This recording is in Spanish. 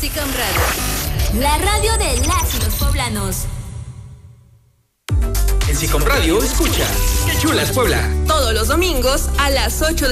SICOM Radio, la radio de las y los poblanos. En SICOM Radio escucha ¡Qué chula es Puebla! Todos los domingos a las 8 de